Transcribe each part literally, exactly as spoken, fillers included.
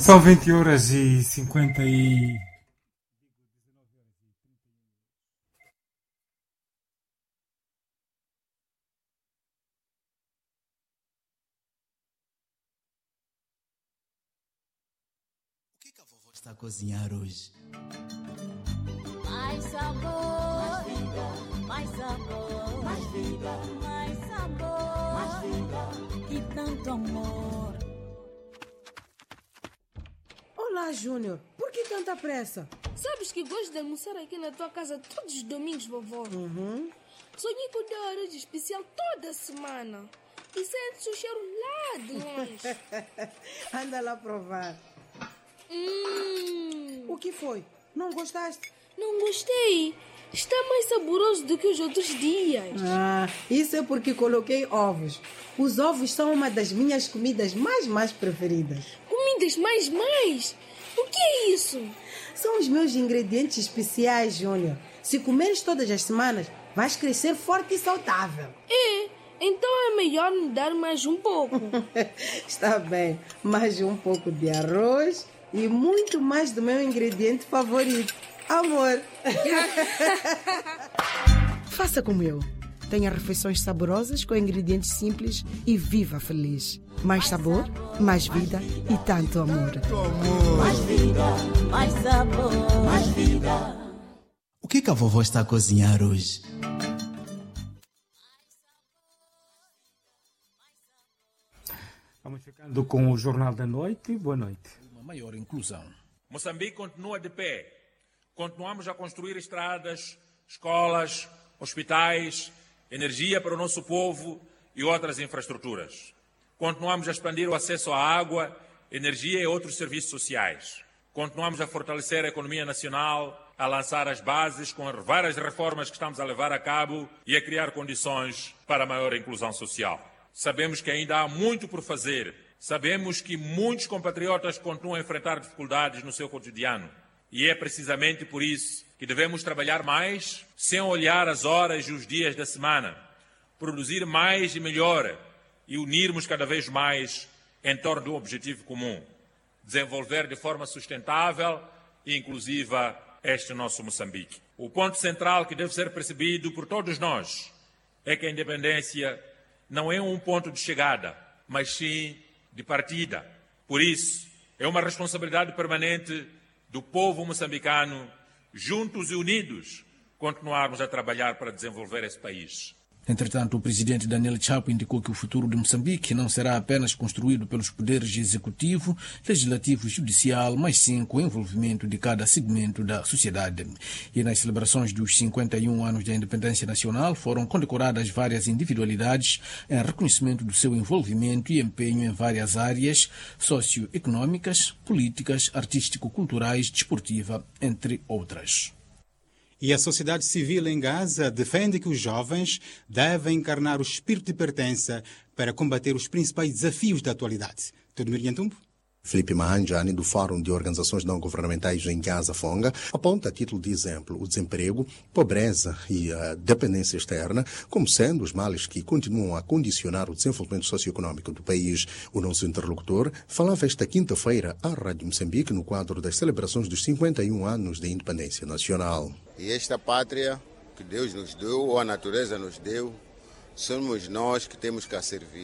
São vinte horas e cinquenta e... O que que a vovó está a cozinhar hoje? Mais sabor, mais vida, mais sabor, mais vida, mais sabor, mais vida e tanto amor. Olá, Júnior. Por que tanta pressa? Sabes que gosto de almoçar aqui na tua casa todos os domingos, vovó? Uhum. Sonhei com o teu arroz especial toda semana. E sente-se o cheiro lá de longe. Anda lá provar. Hum. O que foi? Não gostaste? Não gostei. Está mais saboroso do que os outros dias. Ah, isso é porque coloquei ovos. Os ovos são uma das minhas comidas mais, mais preferidas. Comidas mais, mais? O que é isso? São os meus ingredientes especiais, Júnior. Se comeres todas as semanas, vais crescer forte e saudável. É, então é melhor me dar mais um pouco. Está bem, mais um pouco de arroz e muito mais do meu ingrediente favorito, amor. Faça como eu. Tenha refeições saborosas com ingredientes simples e viva feliz. Mais sabor, mais vida e tanto amor. Mais vida, mais sabor, mais vida. O que que a vovó está a cozinhar hoje? Vamos ficando com o Jornal da Noite. Boa noite. Uma maior inclusão. Moçambique continua de pé. Continuamos a construir estradas, escolas, hospitais, energia para o nosso povo e outras infraestruturas. Continuamos a expandir o acesso à água, energia e outros serviços sociais. Continuamos a fortalecer a economia nacional, a lançar as bases com as várias reformas que estamos a levar a cabo e a criar condições para a maior inclusão social. Sabemos que ainda há muito por fazer. Sabemos que muitos compatriotas continuam a enfrentar dificuldades no seu cotidiano. E é precisamente por isso que devemos trabalhar mais, sem olhar as horas e os dias da semana, produzir mais e melhor e unirmos cada vez mais em torno de um objetivo comum, desenvolver de forma sustentável e inclusiva este nosso Moçambique. O ponto central que deve ser percebido por todos nós é que a independência não é um ponto de chegada, mas sim de partida. Por isso, é uma responsabilidade permanente do povo moçambicano, juntos e unidos, continuarmos a trabalhar para desenvolver esse país. Entretanto, o presidente Daniel Chapo indicou que o futuro de Moçambique não será apenas construído pelos poderes executivo, legislativo e judicial, mas sim com o envolvimento de cada segmento da sociedade. E nas celebrações dos cinquenta e um anos da independência nacional foram condecoradas várias individualidades em reconhecimento do seu envolvimento e empenho em várias áreas socioeconômicas, políticas, artístico-culturais, desportiva, entre outras. E a sociedade civil em Gaza defende que os jovens devem encarnar o espírito de pertença para combater os principais desafios da atualidade. Tudo Miriantumbo? Felipe Mahanjani, do Fórum de Organizações Não Governamentais em Gaza, Fonga, aponta a título de exemplo o desemprego, pobreza e a dependência externa como sendo os males que continuam a condicionar o desenvolvimento socioeconômico do país. O nosso interlocutor falava esta quinta-feira à Rádio Moçambique no quadro das celebrações dos cinquenta e um anos da independência nacional. E esta pátria que Deus nos deu, ou a natureza nos deu, somos nós que temos que a servir.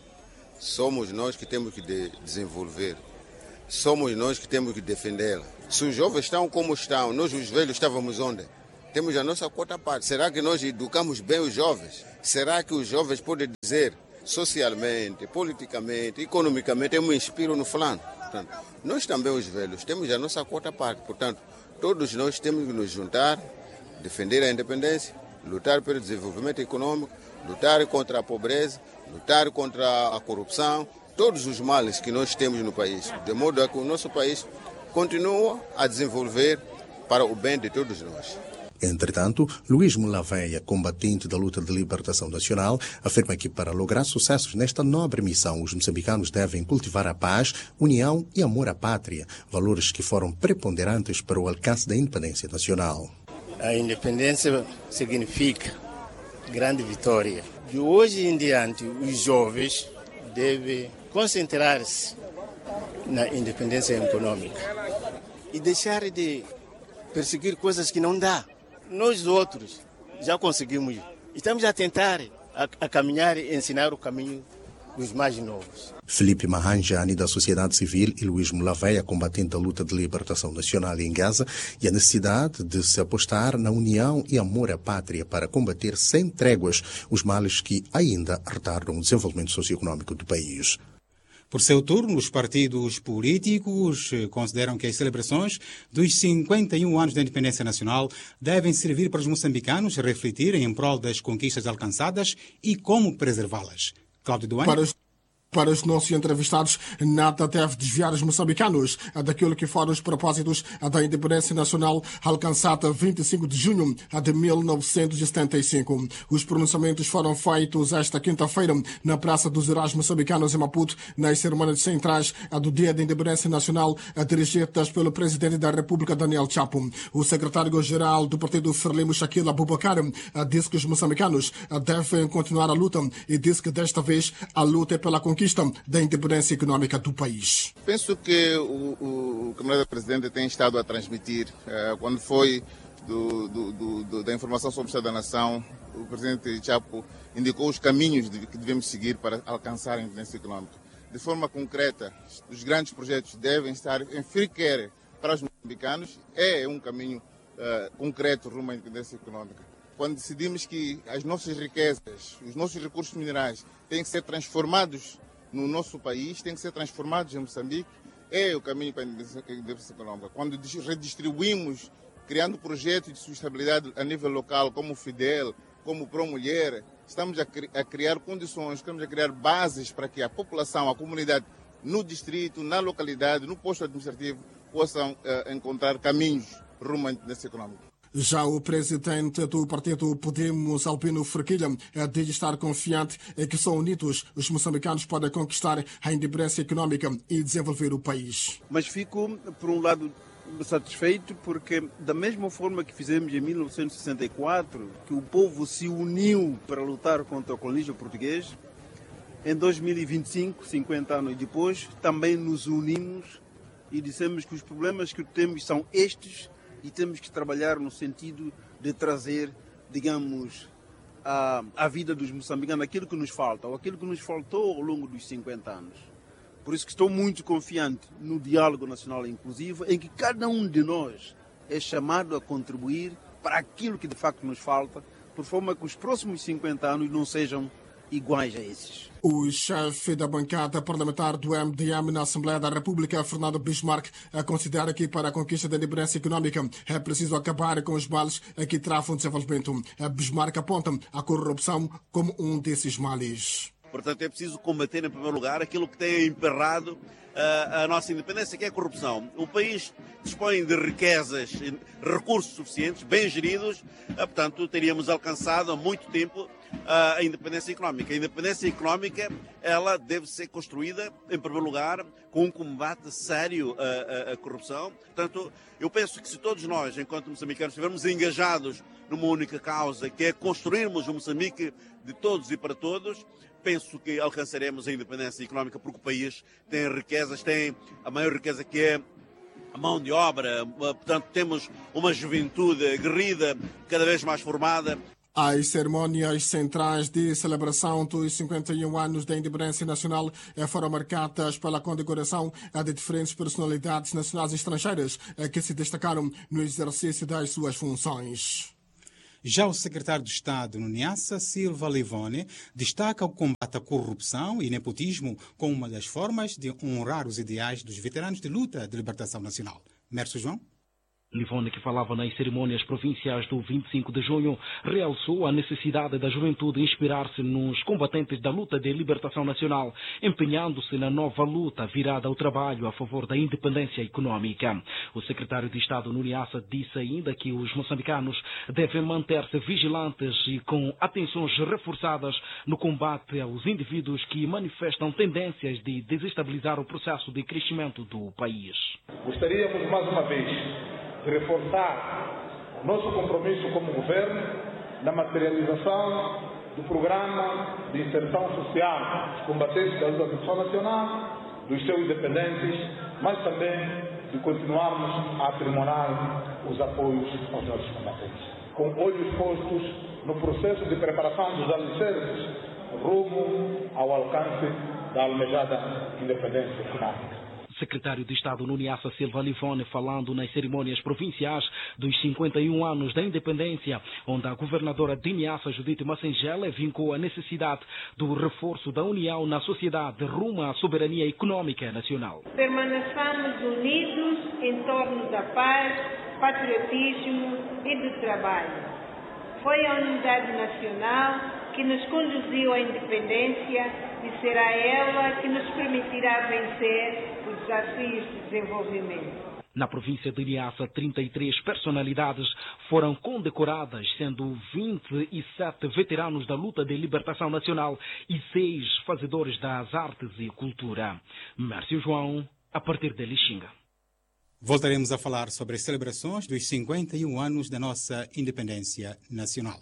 Somos nós que temos que de desenvolver. Somos nós que temos que defendê-la. Se os jovens estão como estão, nós os velhos estávamos onde? Temos a nossa quota parte. Será que nós educamos bem os jovens? Será que os jovens podem dizer socialmente, politicamente, economicamente, eu me inspiro no fulano? Portanto, nós também os velhos temos a nossa quota parte. Portanto, todos nós temos que nos juntar, defender a independência, lutar pelo desenvolvimento econômico, lutar contra a pobreza, lutar contra a corrupção, todos os males que nós temos no país, de modo a que o nosso país continue a desenvolver para o bem de todos nós. Entretanto, Luís Mulaveia, combatente da luta de libertação nacional, afirma que para lograr sucessos nesta nobre missão, os moçambicanos devem cultivar a paz, união e amor à pátria, valores que foram preponderantes para o alcance da independência nacional. A independência significa grande vitória. De hoje em diante, os jovens devem concentrar-se na independência econômica e deixar de perseguir coisas que não dá. Nós outros já conseguimos. Estamos a tentar a, a caminhar e ensinar o caminho dos mais novos. Felipe Mahanjani, da sociedade civil, e Luís Mulaveia, combatente da luta de libertação nacional em Gaza, e a necessidade de se apostar na união e amor à pátria para combater sem tréguas os males que ainda retardam o desenvolvimento socioeconômico do país. Por seu turno, os partidos políticos consideram que as celebrações dos cinquenta e um anos da independência nacional devem servir para os moçambicanos refletirem em prol das conquistas alcançadas e como preservá-las. Cláudio Duane. Para os, para os nossos entrevistados, nada deve desviar os moçambicanos daquilo que foram os propósitos da independência nacional alcançada vinte e cinco de junho de mil novecentos e setenta e cinco. Os pronunciamentos foram feitos esta quinta-feira na Praça dos Heróis Moçambicanos em Maputo, nas cerimônias centrais do Dia da Independência Nacional, dirigidas pelo Presidente da República, Daniel Chapo. O secretário-geral do partido, Frelimo Shaquille Abubakar, disse que os moçambicanos devem continuar a luta e disse que desta vez a luta é pela conquista da independência econômica do país. Penso que o, o camarada Presidente tem estado a transmitir, uh, quando foi do, do, do, do, da informação sobre o Estado da Nação, o Presidente Chapo indicou os caminhos de, que devemos seguir para alcançar a independência econômica. De forma concreta, os grandes projetos devem estar em friqueira para os moçambicanos, é um caminho uh, concreto rumo à independência econômica. Quando decidimos que as nossas riquezas, os nossos recursos minerais têm que ser transformados no nosso país, têm que ser transformados em Moçambique, é o caminho para a independência econômica. Quando redistribuímos, criando projetos de sustentabilidade a nível local, como o Fidel, como o Pro Mulher, estamos a, cri a criar condições, estamos a criar bases para que a população, a comunidade, no distrito, na localidade, no posto administrativo, possam uh, encontrar caminhos rumo à independência econômica. Já o presidente do partido Podemos, Albino Forquilha, diz estar confiante em que só unidos os moçambicanos podem conquistar a independência econômica e desenvolver o país. Mas fico, por um lado, satisfeito porque, da mesma forma que fizemos em mil novecentos e sessenta e quatro, que o povo se uniu para lutar contra o colonialismo português, em dois mil e vinte e cinco, cinquenta anos depois, também nos unimos e dissemos que os problemas que temos são estes e temos que trabalhar no sentido de trazer, digamos, a, a vida dos moçambicanos, aquilo que nos falta, ou aquilo que nos faltou ao longo dos cinquenta anos. Por isso que estou muito confiante no diálogo nacional inclusivo, em que cada um de nós é chamado a contribuir para aquilo que de facto nos falta, por forma que os próximos cinquenta anos não sejam iguais a esses. O chefe da bancada parlamentar do M D M na Assembleia da República, Fernando Bismarck, considera que para a conquista da independência econômica é preciso acabar com os males que travam o desenvolvimento. Bismarck aponta a corrupção como um desses males. Portanto, é preciso combater, em primeiro lugar, aquilo que tem emperrado uh, a nossa independência, que é a corrupção. O país dispõe de riquezas, recursos suficientes, bem geridos, uh, portanto, teríamos alcançado há muito tempo uh, a independência económica. A independência económica, ela deve ser construída, em primeiro lugar, com um combate sério à, à, à corrupção. Portanto, eu penso que se todos nós, enquanto moçambicanos, estivermos engajados numa única causa, que é construirmos o Moçambique de todos e para todos, penso que alcançaremos a independência económica, porque o país tem riquezas, tem a maior riqueza, que é a mão de obra. Portanto, temos uma juventude aguerrida, cada vez mais formada. As cerimônias centrais de celebração dos cinquenta e um anos da independência nacional foram marcadas pela condecoração de diferentes personalidades nacionais e estrangeiras que se destacaram no exercício das suas funções. Já o secretário de Estado no Niassa, Silva Livone, destaca o combate à corrupção e nepotismo como uma das formas de honrar os ideais dos veteranos de luta de libertação nacional. Mércio João? Livone, que falava nas cerimônias provinciais do vinte e cinco de junho, realçou a necessidade da juventude inspirar-se nos combatentes da luta de libertação nacional, empenhando-se na nova luta virada ao trabalho a favor da independência econômica. O secretário de Estado no Niassa disse ainda que os moçambicanos devem manter-se vigilantes e com atenções reforçadas no combate aos indivíduos que manifestam tendências de desestabilizar o processo de crescimento do país. Gostaríamos mais uma vez de reforçar o nosso compromisso como governo na materialização do programa de inserção social dos combatentes da luta nacional, dos seus independentes, mas também de continuarmos a aprimorar os apoios aos nossos combatentes, com olhos postos no processo de preparação dos alicerces rumo ao alcance da almejada independência final. Secretário de Estado Nuniassa Silva Livone falando nas cerimônias provinciais dos cinquenta e um anos da independência, onde a governadora de Niassa, Judite Massengela, vincou a necessidade do reforço da união na sociedade rumo à soberania econômica nacional. Permaneçamos unidos em torno da paz, patriotismo e do trabalho. Foi a unidade nacional que nos conduziu à independência e será ela que nos permitirá vencer os desafios de desenvolvimento. Na província de Niassa, trinta e três personalidades foram condecoradas, sendo vinte e sete veteranos da luta de libertação nacional e seis fazedores das artes e cultura. Mércio João, a partir de Lixinga. Voltaremos a falar sobre as celebrações dos cinquenta e um anos da nossa independência nacional.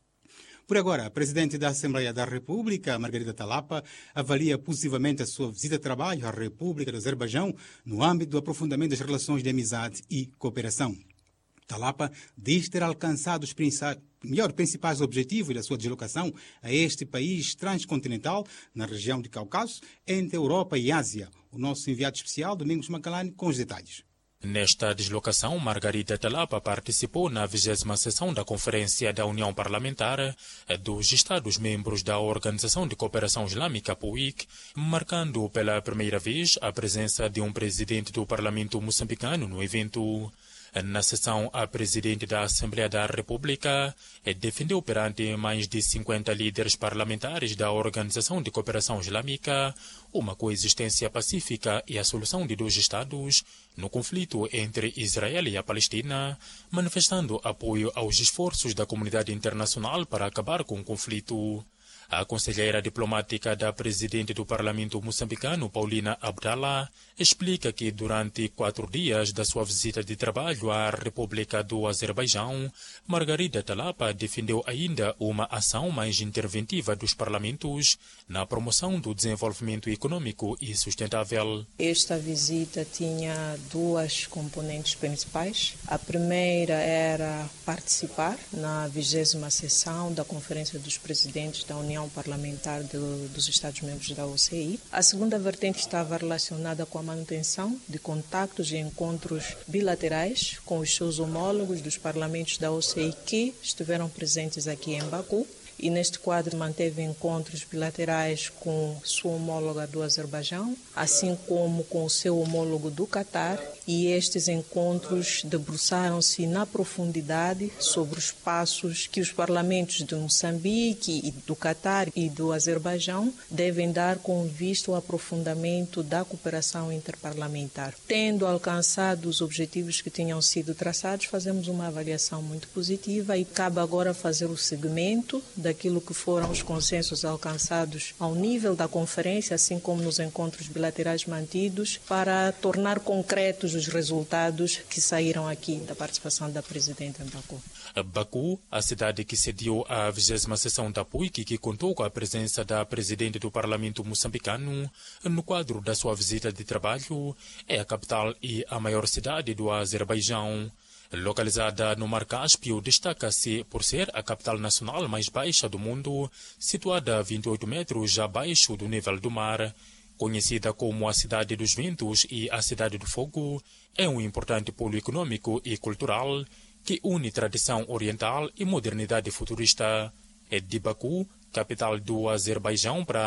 Por agora, a Presidente da Assembleia da República, Margarida Talapa, avalia positivamente a sua visita de trabalho à República do Azerbaijão no âmbito do aprofundamento das relações de amizade e cooperação. Talapa diz ter alcançado os melhores principais objetivos da sua deslocação a este país transcontinental na região de Cáucaso, entre Europa e Ásia. O nosso enviado especial, Domingos Macalani, com os detalhes. Nesta deslocação, Margarida Talapa participou na vigésima sessão da Conferência da União Parlamentar dos Estados-membros da Organização de Cooperação Islâmica, P U I C, marcando pela primeira vez a presença de um presidente do Parlamento moçambicano no evento. Na sessão, a Presidente da Assembleia da República defendeu perante mais de cinquenta líderes parlamentares da Organização de Cooperação Islâmica uma coexistência pacífica e a solução de dois Estados no conflito entre Israel e a Palestina, manifestando apoio aos esforços da comunidade internacional para acabar com o conflito. A conselheira diplomática da Presidente do Parlamento moçambicano, Paulina Abdallah, explica que durante quatro dias da sua visita de trabalho à República do Azerbaijão, Margarida Talapa defendeu ainda uma ação mais interventiva dos parlamentos na promoção do desenvolvimento econômico e sustentável. Esta visita tinha duas componentes principais. A primeira era participar na vigésima sessão da Conferência dos Presidentes da União Parlamentar do, dos Estados-membros da O C I. A segunda vertente estava relacionada com a manutenção de contactos e encontros bilaterais com os seus homólogos dos parlamentos da O C I que estiveram presentes aqui em Baku. E neste quadro manteve encontros bilaterais com sua homóloga do Azerbaijão, assim como com o seu homólogo do Catar, e estes encontros debruçaram-se na profundidade sobre os passos que os parlamentos de Moçambique, e do Catar e do Azerbaijão devem dar com vista ao aprofundamento da cooperação interparlamentar. Tendo alcançado os objetivos que tinham sido traçados, fazemos uma avaliação muito positiva e cabe agora fazer o segmento da daquilo que foram os consensos alcançados ao nível da conferência, assim como nos encontros bilaterais mantidos, para tornar concretos os resultados que saíram aqui da participação da Presidente em Baku. Baku, a cidade que sediou a vigésima sessão da P U I C, que contou com a presença da Presidente do Parlamento moçambicano no quadro da sua visita de trabalho, é a capital e a maior cidade do Azerbaijão. Localizada no Mar Cáspio, destaca-se por ser a capital nacional mais baixa do mundo, situada a vinte e oito metros abaixo do nível do mar. Conhecida como a Cidade dos Ventos e a Cidade do Fogo, é um importante polo econômico e cultural que une tradição oriental e modernidade futurista. É de Baku, capital do Azerbaijão, para